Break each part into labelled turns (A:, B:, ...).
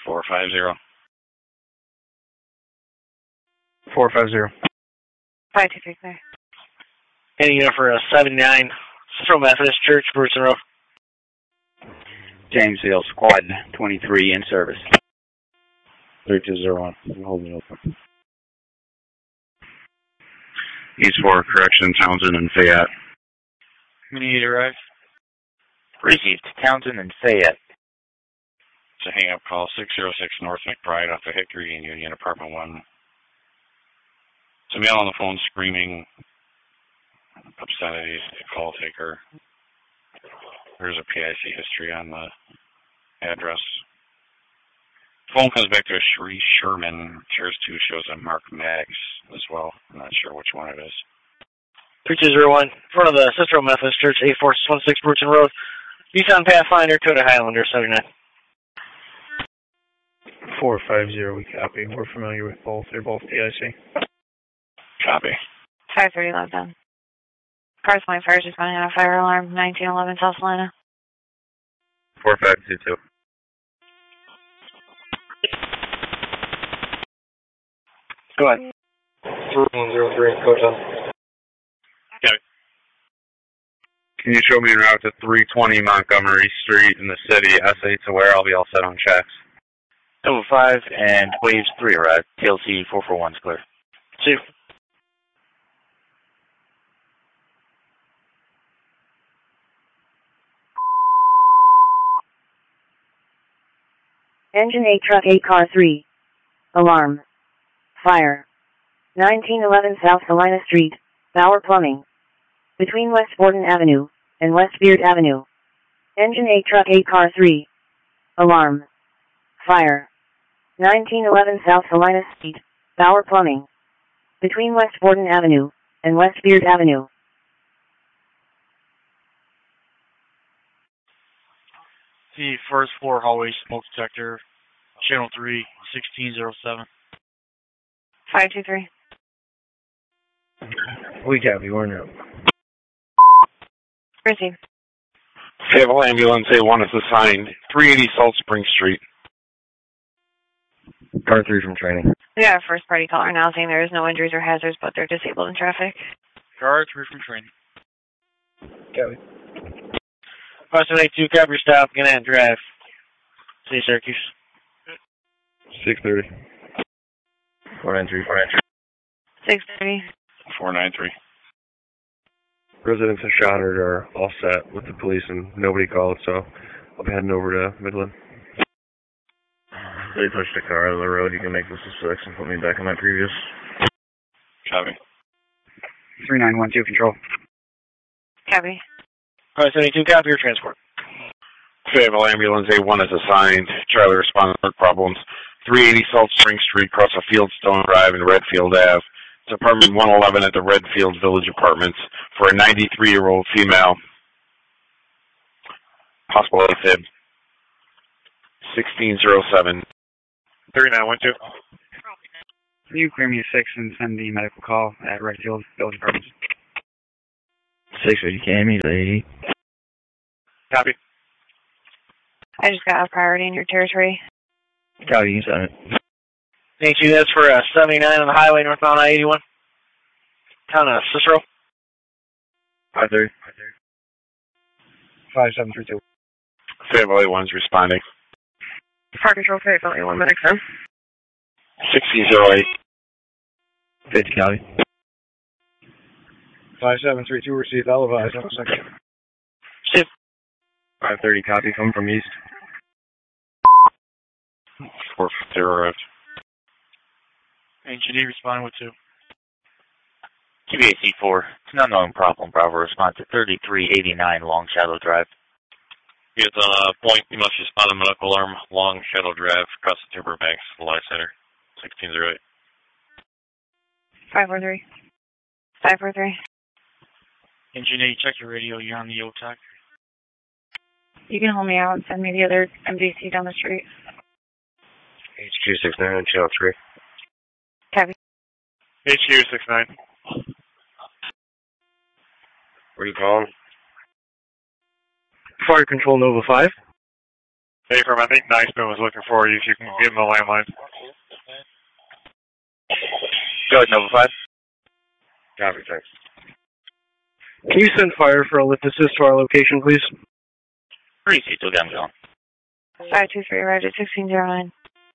A: 450.
B: 450.
C: 523 clear.
D: Any unit for 79 Central Methodist Church, Bruton Road.
E: James Hill, Squad 23 in service.
F: 3201. Hold me open.
A: East 4, correction, Townsend and Fayette.
D: Community arrive.
G: Received. Townsend and Fayette.
A: It's a hang-up call, 606 North McBride off of Hickory in Union, Apartment 1. It's a male on the phone screaming obscenities to call taker. There's a PIC history on the address. Phone comes back to a Sheree Sherman. Chairs 2 shows a Mark Maggs as well. I'm not sure which one it is.
D: 3201, in front of the Central Methodist Church, 8416 Bruton Road. Nissan Pathfinder, Toyota Highlander, 79.
B: 450, we copy. We're familiar with both. They're both PIC.
A: Copy.
C: 530 locked down. Cars point fire responding on a fire alarm, 1911 South Salina.
F: 4522.
D: Go ahead.
B: 3103, Hotel.
A: Got it.
F: Can you show me en route to 320 Montgomery Street in the city, SA to where I'll be all set on checks?
G: 5 and Waves 3 arrived. TLC 441's clear.
D: 2.
H: Engine 8 Truck 8 Car 3. Alarm. Fire. 1911 South Salina Street, Bauer Plumbing. Between West Borden Avenue and West Beard Avenue. Engine 8 Truck 8 Car 3. Alarm. Fire. 1911 South Salina Street, Bauer Plumbing. Between West Borden Avenue and West Beard Avenue.
D: The first floor hallway smoke detector, channel 3, 1607.
C: 523.
B: We copy. We're in route.
C: Receive.
A: Fayetteville Ambulance A1 is assigned 380 Salt Spring Street.
F: Car 3 from training.
C: We got a first party caller now saying there is no injuries or hazards, but they're disabled in traffic.
D: Car 3 from training.
B: Copy.
D: 5782, copy your stop, Gannett Drive. City Syracuse.
F: 630. 493.
C: 630.
A: 493.
F: Residents of Shoddard are all set with the police and nobody called, so I'll be heading over to Midland. They pushed the car out of the road. You can make this a 6 and put me back on my previous.
A: Copy.
E: 3912 Control.
C: Copy.
D: 5782, copy your transport.
A: Fayetteville Ambulance A1 is assigned. Charlie responds to problems. 380 Salt Spring Street, across a Fieldstone Drive in Redfield Ave. It's apartment 111 at the Redfield Village Apartments for a 93-year-old female. Possible AFib. 1607.
F: 3912.
E: Can you clear me a 6 and send the medical call at Redfield Village Apartments?
F: 650, can immediately.
A: Copy.
C: I just got a priority in your territory.
F: Copy, you can send it.
D: Thank you. That's for 79 on the highway northbound I-81. Town of Cicero.
F: 530.
B: 5732.
A: Fayetteville A1 is responding.
C: Park control, Fayetteville, 1 minute, 10.
A: 1608.
F: 50, copy.
B: 5732 received. I'll advise. 1 second.
F: 530, copy, coming from east.
A: 450 arrived.
D: HUD responding with 2.
G: QBAC-4, it's an unknown problem. Bravo response to 3389 Long Shadow Drive.
A: It's on a point. You must respond to medical alarm. Long Shadow Drive, across the Timber Banks, Life Center. 1608.
C: 543. 543.
D: Engineer, check your radio. You're on the OTAC.
C: You can hold me out and send me the other MDC down the street.
F: HQ69, channel 3.
C: Copy.
A: HQ69.
F: Where are you calling?
B: Fire Control Nova 5.
I: Hey, from I think Niceman was looking for you if you can give him a landline.
G: Go ahead, Nova 5.
F: Copy, thanks.
D: Can you send fire for a lift assist to our location, please?
G: Appreciate it. I'm going.
C: 523, Roger, 1609.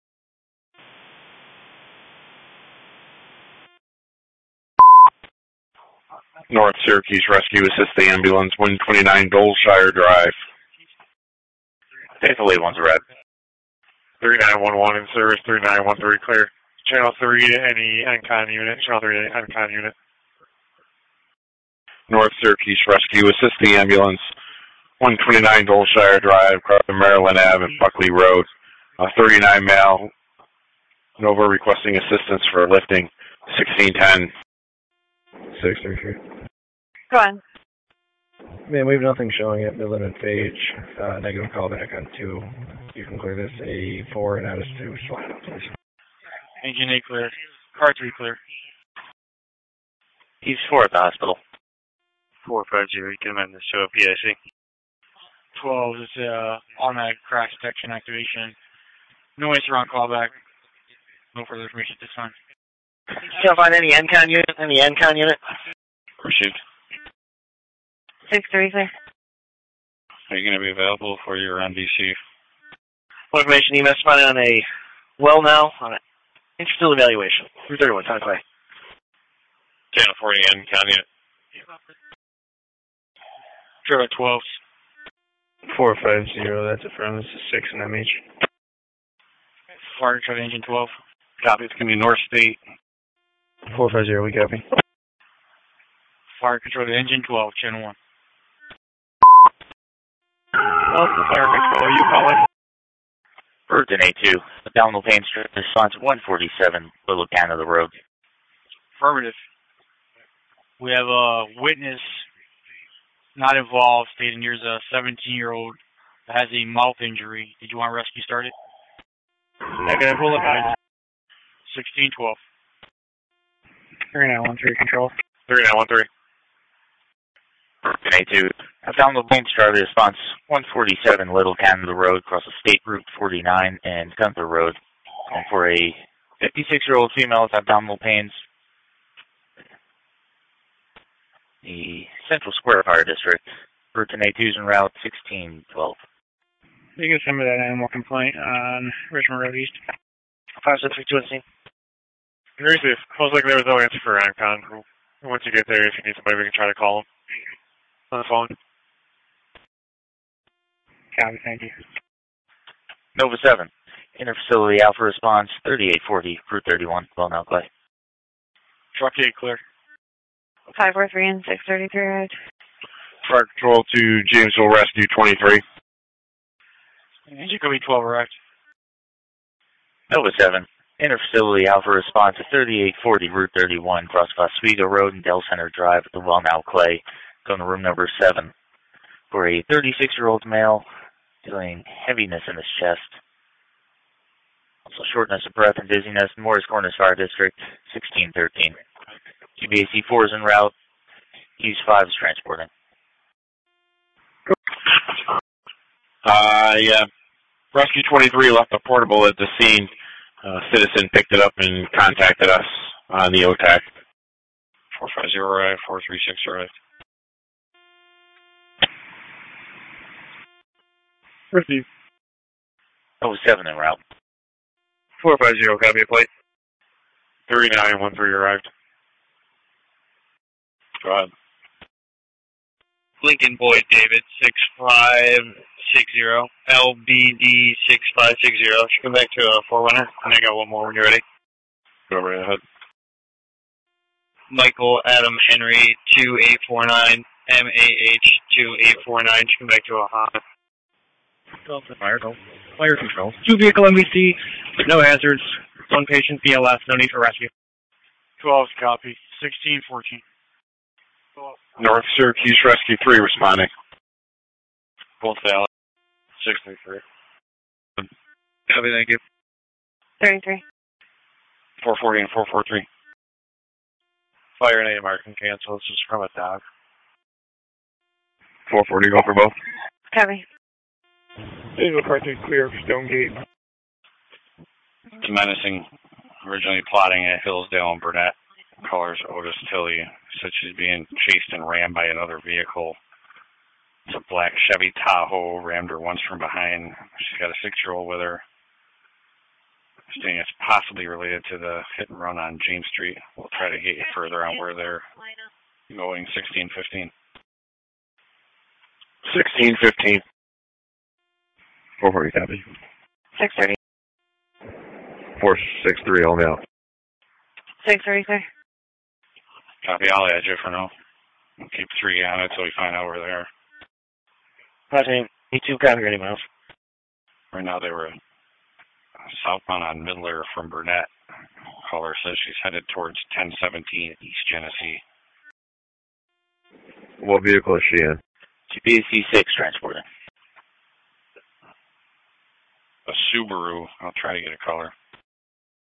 A: North Syracuse Rescue Assist the ambulance, 129 Goldshire Drive.
G: Faithful 8-1's arrived.
I: 3911 in service, 3913 clear. Channel 3 to any NCON unit, Channel 3 to any NCON unit.
A: North Syracuse Rescue Assist the ambulance, 129 Goldshire Drive, crossing Maryland Ave and Buckley Road. 39 male, Nova requesting assistance for lifting, 1610.
B: 633.
C: Go on.
B: Man, we have nothing showing at Midland and Page. Negative callback on 2. You can clear this A4 and out of 2. Please.
J: Engine A clear. Car 3 clear.
G: He's 4 at the hospital.
J: 450, you can amend this to a PIC. 12 is automatic crash detection activation. No answer on callback. No further information at this time.
D: Can't find any NCON unit? Any NCON unit?
F: Received.
C: 630 clear.
F: Are you going to be available for your NDC?
D: More information, EMS finding on a well now on an intrafield evaluation. 331, Town Clay.
F: Channel 40 NCON unit.
J: Trevor 12.
B: 450, that's affirmed. This is 6 in MH.
J: Fire control to engine 12.
F: Copy, it's going to be North State.
B: 450, we copy.
J: Fire control to engine 12, channel 1.
B: Fire control, you calling?
G: Burton A2. Abdominal pain stress response 147, Little Canada Road.
J: Affirmative. We have a witness not involved stating there's a 17-year-old that has a mouth injury. Did you want rescue started?
B: Negative, pull up.
J: 1612.
E: 3913 control.
I: 3913.
G: Burton A2. Abdominal pain stress response 147, Little Canada Road, across the State Route 49 and Gunther Road. And for a 56-year-old female with abdominal pains, the Central Square Fire District. Burton A2's en route 1612.
E: You can send me that animal complaint on Richmond Road East.
D: 5632 scene.
I: Seriously, most likely there was no answer for NCON. Once you get there, if you need somebody, we can try to call them on the phone.
E: Copy, thank you.
G: Nova 7. Interfacility Alpha response 3840, Route 31, well now Clay.
I: Truck 8 clear.
C: 543 and 633 right.
A: Fire control to Jamesville Rescue 23.
J: Engine could be 12 arrived.
G: Nova 7. Interfacility Alpha response to 3840, Route 31, across Oswego Road and Del Center Drive at the well now Clay. Going to room number 7. For a 36-year-old male feeling heaviness in his chest. Also shortness of breath and dizziness in Morris Corners Fire District 1613. GBAC 4 is en route. Hughes 5 is transporting.
A: Yeah. Rescue 23 left a portable at the scene. Citizen picked it up and contacted us on the OTAC.
F: 450 arrived, 436 arrived.
I: Receive.
G: 07 en route.
I: 450, copy a plate. 3913 arrived.
F: Go ahead.
J: Lincoln Boyd David 6560. LBD 6560. Should come back to a 4runner. And I got one more when you're ready.
F: Go right ahead.
J: Michael Adam Henry 2849. MAH 2849. Should come back to a Honda.
D: Fire control. 2 vehicle MVC, no hazards. 1 patient BLS, no need for rescue.
J: 12 copy. 1614.
A: North Syracuse Rescue 3 responding.
F: Both valid. 633.
I: Copy, thank you.
C: 33.
F: 440 and 443.
I: Fire and AMR can cancel. This is from a dog.
A: 440, go for both.
C: Copy.
B: Visual car 3 clear for Stonegate.
K: It's menacing. Originally plotting at Hillsdale and Burnett. Colors Otis Tilley. Said she's being chased and rammed by another vehicle. It's a black Chevy Tahoe. Rammed her once from behind. She's got a 6-year-old with her. Saying it's possibly related to the hit and run on James Street. We'll try to get you further on where they're going. 1615.
A: 1615.
L: 440 copy.
C: 630.
L: 463, all me out.
C: 630, sir.
K: Copy, I'll add you for now. We'll keep 3 on it till we find out where they are.
D: Roger, E2, copy, ready, Miles.
K: Right now they were southbound on Midler from Burnett. Caller says she's headed towards 1017 East Genesee.
L: What vehicle is she in?
G: GPC 6 transporting.
K: A Subaru. I'll try to get a color.